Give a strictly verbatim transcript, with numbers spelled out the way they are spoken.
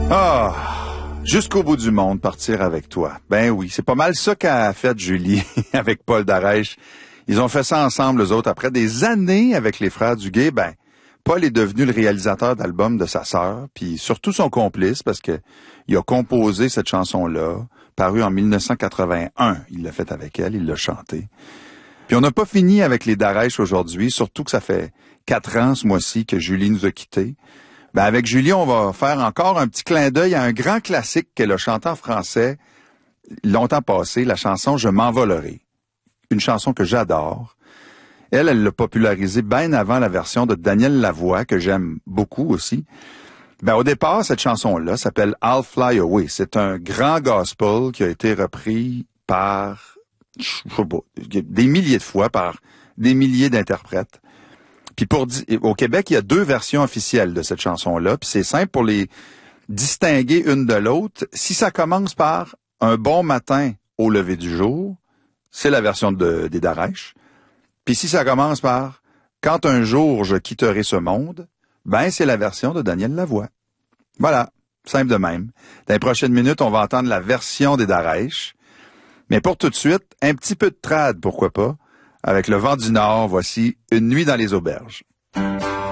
Ah, jusqu'au bout du monde, partir avec toi. Ben oui, c'est pas mal ça qu'a fait Julie avec Paul Darèche. Ils ont fait ça ensemble, eux autres. Après des années avec les frères Duguay, ben, Paul est devenu le réalisateur d'albums de sa sœur, puis surtout son complice, parce que il a composé cette chanson-là, parue en mille neuf cent quatre-vingt-un. Il l'a fait avec elle, il l'a chanté. Puis on n'a pas fini avec les Darèche aujourd'hui, surtout que ça fait quatre ans ce mois-ci que Julie nous a quittés. Ben avec Julie, on va faire encore un petit clin d'œil à un grand classique qu'elle a chanté en français longtemps passé, la chanson « Je m'envolerai ». Une chanson que j'adore. Elle, elle l'a popularisée bien avant la version de Daniel Lavoie, que j'aime beaucoup aussi. Ben au départ, cette chanson-là s'appelle « I'll Fly Away ». C'est un grand gospel qui a été repris par, je sais pas, des milliers de fois, par des milliers d'interprètes. Puis pour au Québec, il y a deux versions officielles de cette chanson-là, puis c'est simple pour les distinguer une de l'autre. Si ça commence par « Un bon matin au lever du jour », c'est la version de, des Darèche. Puis si ça commence par « Quand un jour je quitterai ce monde », ben c'est la version de Daniel Lavoie. Voilà, simple de même. Dans les prochaines minutes, on va entendre la version des Darèche. Mais pour tout de suite, un petit peu de trad, pourquoi pas. Avec le vent du Nord, voici Une nuit dans les auberges.